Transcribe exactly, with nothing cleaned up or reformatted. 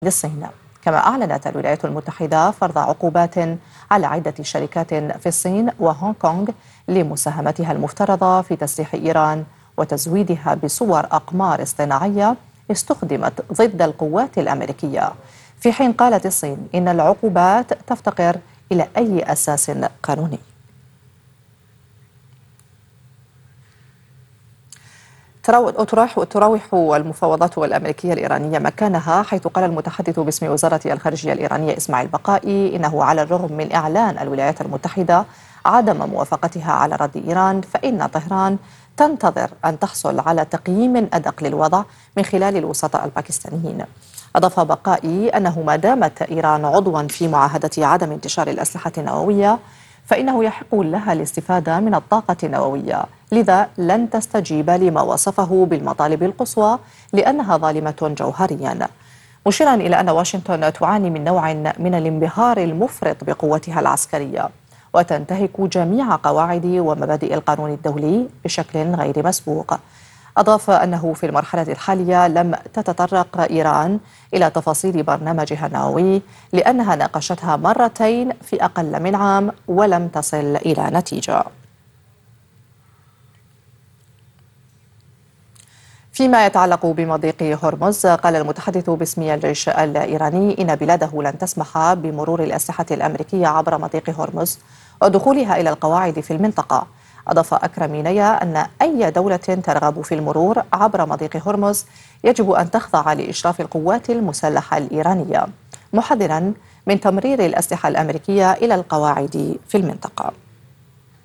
الصين. كما أعلنت الولايات المتحدة فرض عقوبات على عدة شركات في الصين وهونغ كونغ لمساهمتها المفترضة في تسليح إيران وتزويدها بصور أقمار اصطناعية استخدمت ضد القوات الأمريكية، في حين قالت الصين إن العقوبات تفتقر إلى أي أساس قانوني. تراوح المفاوضات الأمريكية الإيرانية مكانها، حيث قال المتحدث باسم وزارة الخارجية الإيرانية إسماعيل بقائي إنه على الرغم من إعلان الولايات المتحدة عدم موافقتها على رد إيران، فإن طهران تنتظر أن تحصل على تقييم أدق للوضع من خلال الوسطاء الباكستانيين. أضاف بقائي أنه ما دامت إيران عضوا في معاهدة عدم انتشار الأسلحة النووية فإنه يحق لها الاستفادة من الطاقة النووية، لذا لن تستجيب لما وصفه بالمطالب القصوى لأنها ظالمة جوهريا، مشيرا إلى أن واشنطن تعاني من نوع من الانبهار المفرط بقوتها العسكرية وتنتهك جميع قواعد ومبادئ القانون الدولي بشكل غير مسبوق. أضاف أنه في المرحلة الحالية لم تتطرق إيران إلى تفاصيل برنامجها النووي لأنها ناقشتها مرتين في أقل من عام ولم تصل إلى نتيجة. فيما يتعلق بمضيق هرمز، قال المتحدث باسم الجيش الإيراني إن بلاده لن تسمح بمرور الأسلحة الأمريكية عبر مضيق هرمز ودخولها إلى القواعد في المنطقة. أضاف أكرم مينيا أن أي دولة ترغب في المرور عبر مضيق هرمز يجب أن تخضع لإشراف القوات المسلحة الإيرانية، محذرا من تمرير الأسلحة الأمريكية إلى القواعد في المنطقة.